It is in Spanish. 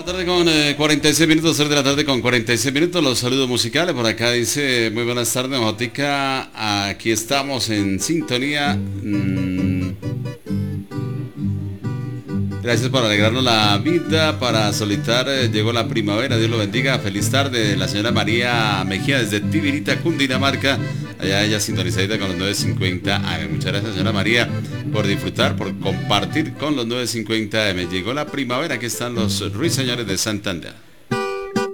tarde con 46 minutos, 3 de la tarde con 46 minutos, los saludos musicales, por acá dice, muy buenas tardes, Mojotica, aquí estamos en sintonía, gracias por alegrarnos la vida, para solicitar, llegó la primavera, Dios lo bendiga, feliz tarde, la señora María Mejía desde Tibirita, Cundinamarca, allá ella sintonizadita con los 950 AM. Muchas gracias, señora María, por disfrutar, por compartir con los 950 AM. Llegó la primavera, aquí están los ruiseñores de Santander.